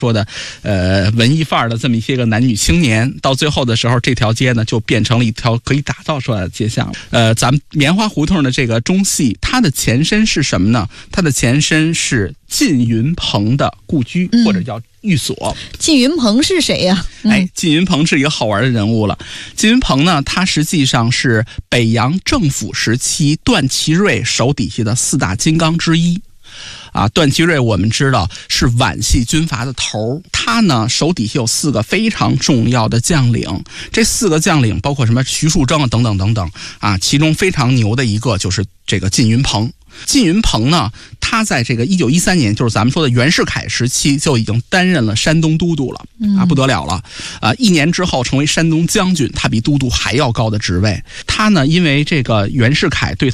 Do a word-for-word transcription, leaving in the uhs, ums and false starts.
说的呃文艺范儿的这么一些个男女青年，到最后的时候，这条街呢就变成了一条可以打造出来的街巷。呃，咱们棉花胡同的这个中戏，它的前身是什么呢？它的前身是靳云鹏的故居， 嗯、 或者叫寓所。 靳云鹏是谁呀、啊嗯？哎，靳云鹏是一个好玩的人物了。靳云鹏呢，他实际上是北洋政府时期段祺瑞手底下的四大金刚之一。啊，段祺瑞我们知道是皖系军阀的头，他呢手底下有四个非常重要的将领，这四个将领包括什么徐树铮啊等等等等啊，其中非常牛的一个就是这个靳云鹏。靳云鹏呢，他在这个一九一三年，就是咱们说的袁世凯时期就已经担任了山东都督了啊，不得了了啊！一年之后成为山东将军，他比都督还要高的职位。他呢，因为这个袁世凯对